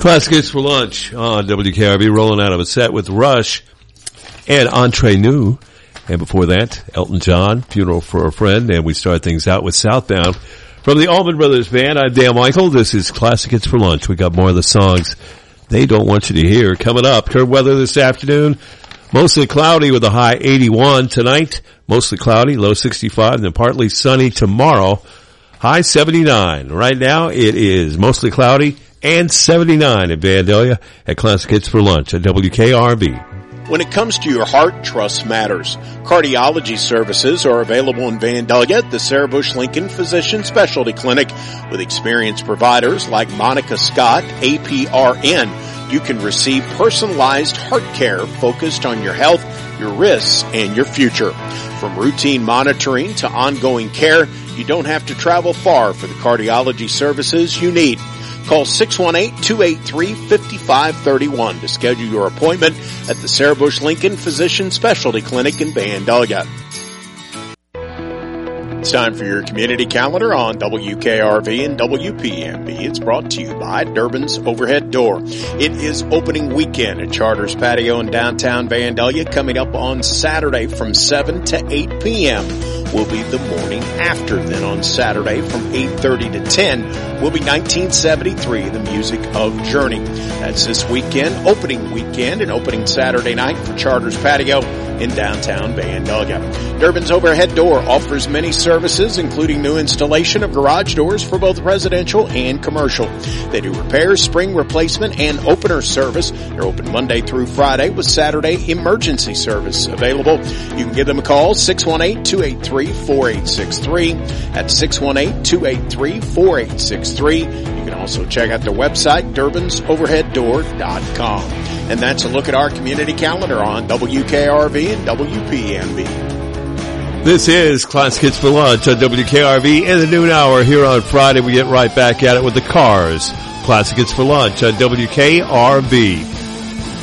Classic Hits for Lunch on WKRV, rolling out of a set with Rush and Entre Nous. And before that, Elton John, Funeral for a Friend. And we start things out with Southbound. From the Allman Brothers Band, I'm Dan Michael. This is Classic Hits for Lunch. We got more of the songs they don't want you to hear. Coming up, current weather this afternoon, mostly cloudy with a high 81. Tonight, mostly cloudy, low 65, then partly sunny tomorrow, high 79. Right now, it is mostly cloudy and 79 in Vandalia at Classic Hits for Lunch at WKRV. When it comes to your heart, trust matters. Cardiology services are available in Vandalia at the Sarah Bush Lincoln Physician Specialty Clinic with experienced providers like Monica Scott, APRN. You can receive personalized heart care focused on your health, your risks, and your future. From routine monitoring to ongoing care, you don't have to travel far for the cardiology services you need. Call 618-283-5531 to schedule your appointment at the Sarah Bush Lincoln Physician Specialty Clinic in Vandalia. It's time for your community calendar on WKRV and WPMB. It's brought to you by Durbin's Overhead Door. It is opening weekend at Charters Patio in downtown Vandalia, coming up on Saturday from 7 to 8 p.m. will be the morning after. Then on Saturday from 8:30 to 10 will be 1973, the music of Journey. That's this weekend, opening weekend, and opening Saturday night for Charters Patio in downtown Vandalia. Durbin's Overhead Door offers many services, including new installation of garage doors for both residential and commercial. They do repairs, spring replacement, and opener service. They're open Monday through Friday with Saturday emergency service available. You can give them a call, 618-283-4863. That's 618-283-4863. You can also check out their website, durbinsoverheaddoor.com. And that's a look at our community calendar on WKRV and WPMB. This is Classic Hits for Lunch on WKRV in the noon hour. Here on Friday, we get right back at it with the Cars. Classic Hits for Lunch on WKRV.